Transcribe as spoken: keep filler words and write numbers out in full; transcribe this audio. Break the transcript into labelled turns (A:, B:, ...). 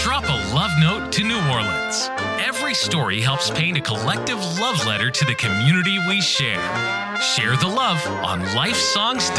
A: Drop a love note to New Orleans. Every story helps paint a collective love letter to the community we share. Share the love on Life Songs.